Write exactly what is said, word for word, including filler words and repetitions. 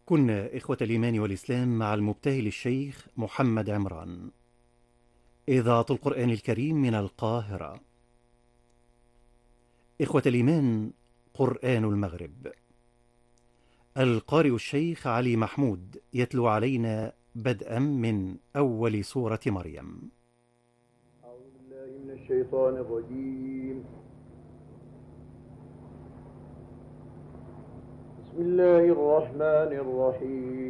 كنا إخوة الإيمان والإسلام مع المبتهل الشيخ محمد عمران. إذاعة القرآن الكريم من القاهرة. إخوة الإيمان، قرآن المغرب. القارئ الشيخ علي محمود يتلو علينا بدءا من أول سورة مريم. أعوذ بالله من الشيطان الرجيم. بسم الله الرحمن الرحيم.